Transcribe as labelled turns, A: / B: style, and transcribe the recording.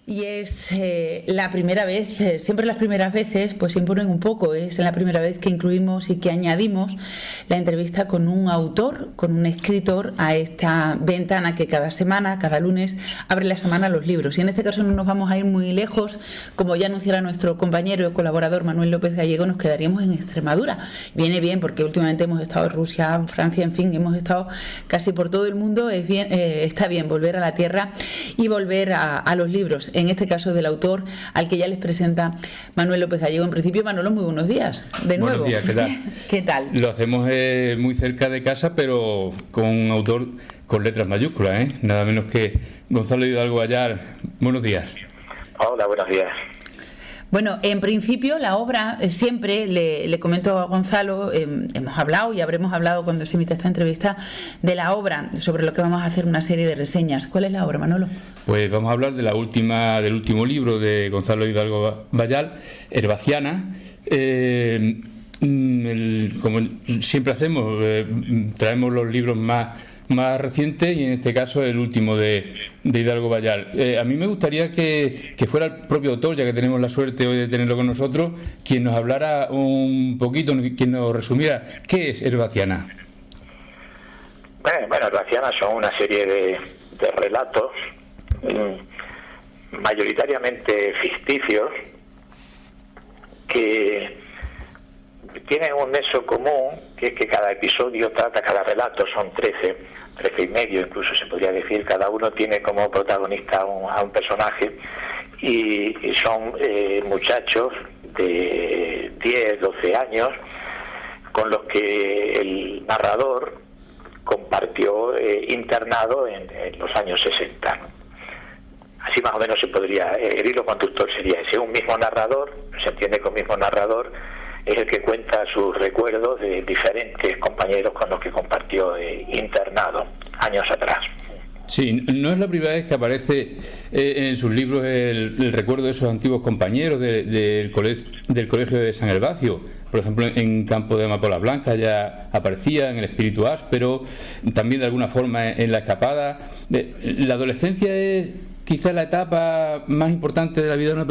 A: Y es la primera vez, siempre las primeras veces pues se imponen un poco, es la primera vez que incluimos y que añadimos la entrevista con un autor, con un escritor a esta ventana que cada semana, cada lunes, abre la semana los libros. Y en este caso no nos vamos a ir muy lejos, como ya anunciara nuestro compañero y colaborador Manuel López Gallego, nos quedaríamos en Extremadura. Viene bien porque últimamente hemos estado en Rusia, Francia, en fin, hemos estado casi por todo el mundo, es bien, está bien volver a la tierra y volver a los libros. En este caso del autor al que ya les presenta Manuel López Gallego. En principio, Manolo, muy buenos días, de nuevo.
B: Buenos días, ¿qué tal?
A: ¿Qué tal?
B: Lo hacemos muy cerca de casa, pero con un autor con letras mayúsculas, nada menos que Gonzalo Hidalgo Bayal. Buenos días.
C: Hola, buenos días.
A: Bueno, en principio la obra, siempre le comento a Gonzalo, hemos hablado y habremos hablado cuando se emita esta entrevista de la obra, sobre lo que vamos a hacer una serie de reseñas. ¿Cuál es la obra, Manolo?
B: Pues vamos a hablar del último libro de Gonzalo Hidalgo Bayal, Herbaciana. Como siempre hacemos, traemos los libros más recientes y en este caso el último de Hidalgo Bayal. A mí me gustaría que fuera el propio autor, ya que tenemos la suerte hoy de tenerlo con nosotros, quien nos hablara un poquito, quien nos resumiera qué es Herbaciana.
C: Bueno, Herbaciana son una serie de relatos mayoritariamente ficticios que tienen un nexo común, que es que cada episodio cada relato son 13 y medio, incluso se podría decir, cada uno tiene como protagonista a un personaje y son muchachos de 10, 12 años con los que el narrador compartió internado en los años 60. Así más o menos se podría, el hilo conductor sería ese, un mismo narrador, se entiende que un mismo narrador es el que cuenta sus recuerdos de diferentes compañeros con los que compartió internado años atrás.
B: Sí, no es la primera vez que aparece en sus libros el recuerdo de esos antiguos compañeros del colegio de San Herbacio. Por ejemplo, en Campo de Amapolas Blancas ya aparecía, en El espíritu áspero, también de alguna forma en La escapada. La adolescencia es quizás la etapa más importante de la vida de una persona.